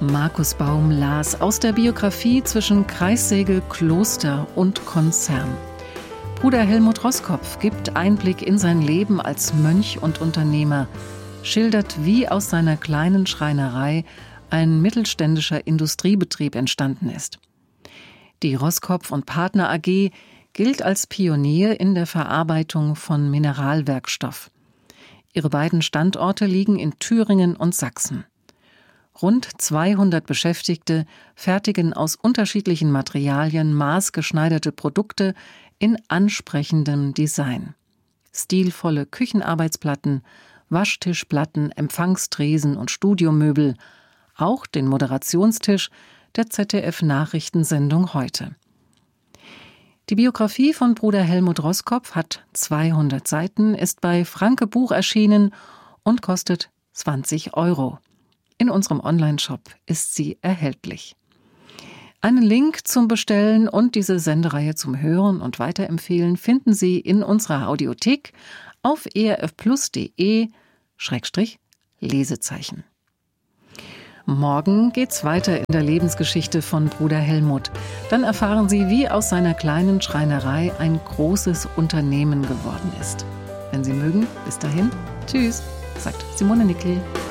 Markus Baum las aus der Biografie zwischen Kreissäge, Kloster und Konzern. Bruder Helmut Roskopf gibt Einblick in sein Leben als Mönch und Unternehmer, schildert, wie aus seiner kleinen Schreinerei ein mittelständischer Industriebetrieb entstanden ist. Die Roskopf und Partner AG gilt als Pionier in der Verarbeitung von Mineralwerkstoff. Ihre beiden Standorte liegen in Thüringen und Sachsen. Rund 200 Beschäftigte fertigen aus unterschiedlichen Materialien maßgeschneiderte Produkte in ansprechendem Design. Stilvolle Küchenarbeitsplatten, Waschtischplatten, Empfangstresen und Studiomöbel, auch den Moderationstisch der ZDF-Nachrichtensendung Heute. Die Biografie von Bruder Helmut Roskopf hat 200 Seiten, ist bei Franke Buch erschienen und kostet 20 €. In unserem Onlineshop ist sie erhältlich. Einen Link zum Bestellen und diese Sendereihe zum Hören und Weiterempfehlen finden Sie in unserer Audiothek auf erfplus.de/Lesezeichen. Morgen geht's weiter in der Lebensgeschichte von Bruder Helmut. Dann erfahren Sie, wie aus seiner kleinen Schreinerei ein großes Unternehmen geworden ist. Wenn Sie mögen, bis dahin, tschüss, sagt Simone Nickel.